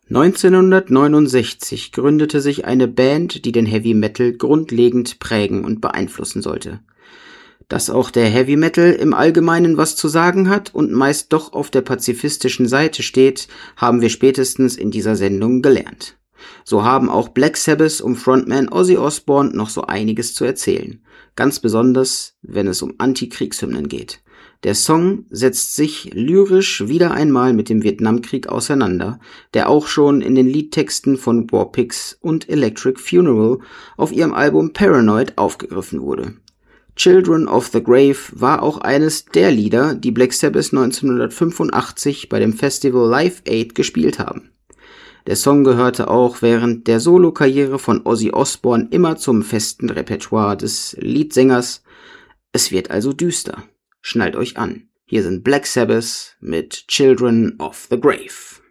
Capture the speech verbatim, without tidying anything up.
neunzehnhundertneunundsechzig gründete sich eine Band, die den Heavy Metal grundlegend prägen und beeinflussen sollte. Dass auch der Heavy Metal im Allgemeinen was zu sagen hat und meist doch auf der pazifistischen Seite steht, haben wir spätestens in dieser Sendung gelernt. So haben auch Black Sabbath um Frontman Ozzy Osbourne noch so einiges zu erzählen, ganz besonders, wenn es um Antikriegshymnen geht. Der Song setzt sich lyrisch wieder einmal mit dem Vietnamkrieg auseinander, der auch schon in den Liedtexten von War Pigs und Electric Funeral auf ihrem Album Paranoid aufgegriffen wurde. Children of the Grave war auch eines der Lieder, die Black Sabbath neunzehnhundertfünfundachtzig bei dem Festival Live Aid gespielt haben. Der Song gehörte auch während der Solokarriere von Ozzy Osbourne immer zum festen Repertoire des Leadsängers. Es wird also düster. Schnallt euch an. Hier sind Black Sabbath mit Children of the Grave.